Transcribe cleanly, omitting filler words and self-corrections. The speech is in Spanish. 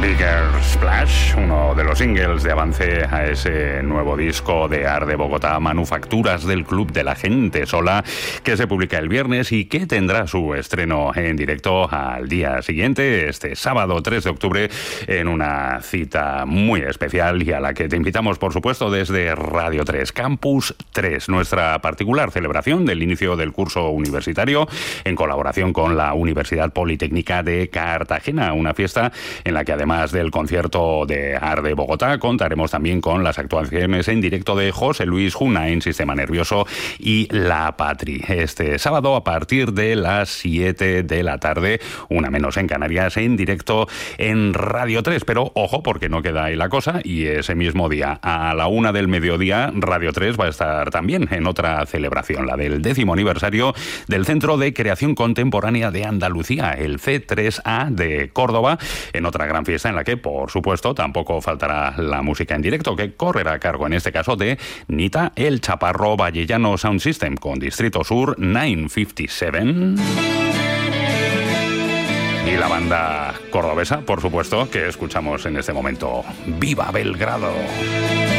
Bigger Splash, uno de los singles de avance a ese nuevo disco de Art de Bogotá, Manufacturas del Club de la Gente Sola, que se publica el viernes y que tendrá su estreno en directo al día siguiente, este sábado 3 de octubre, en una cita muy especial y a la que te invitamos, por supuesto, desde Radio 3, Campus 3, nuestra particular celebración del inicio del curso universitario en colaboración con la Universidad Politécnica de Cartagena, una fiesta en la que además del concierto de Art de Bogotá contaremos también con las actuaciones en directo de José Luis Juna en Sistema Nervioso y La Patri. Este sábado a partir de las 7 de la tarde, una menos en Canarias, en directo en Radio 3. Pero ojo, porque no queda ahí la cosa, y ese mismo día a la 1 del mediodía Radio 3 va a estar también en otra celebración, la del 10º aniversario del Centro de Creación Contemporánea de Andalucía, el C3A de Córdoba, en otra gran fiesta en la que, por supuesto, tampoco faltará la música en directo, que correrá a cargo, en este caso, de Nita El Chaparro Vallellano Sound System, con Distrito Sur 957. Y la banda cordobesa, por supuesto, que escuchamos en este momento. ¡Viva Belgrado!